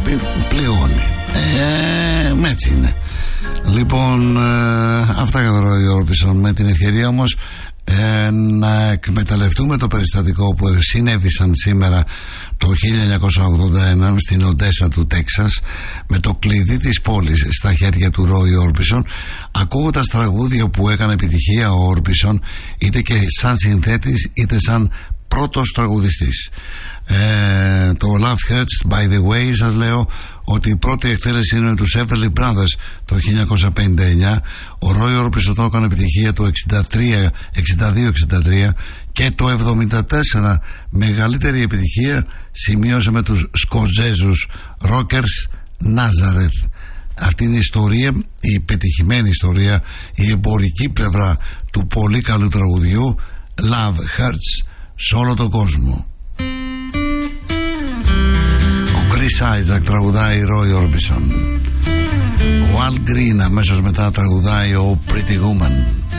αγάπη πληγώνει. Έτσι είναι. Λοιπόν, αυτά για τον Roy Orbison. Με την ευκαιρία όμως να εκμεταλλευτούμε το περιστατικό που συνέβησαν σήμερα το 1981 στην Οντέσα του Τέξας, με το κλειδί της πόλης στα χέρια του Roy Orbison, ακούγοντας τραγούδια που έκανε επιτυχία ο Orbison, είτε και σαν συνθέτης είτε σαν πρώτος τραγουδιστής. Το Love Hurts, by the way, σας λέω ότι η πρώτη εκτέλεση είναι τους Everly Brothers το 1959. Ο Roy Orbison το έκανε επιτυχία το 62-63 και το 74 μεγαλύτερη επιτυχία σημείωσε με τους Σκοτζέζους Rockers Nazareth. Αυτή είναι η ιστορία, η πετυχημένη ιστορία, η εμπορική πλευρά του πολύ καλού τραγουδιού Love Hurts σε όλο τον κόσμο. Chris Isaac τραγουδάει Roy Orbison. Wal Green αμέσως μετά τραγουδάει ο Pretty Woman.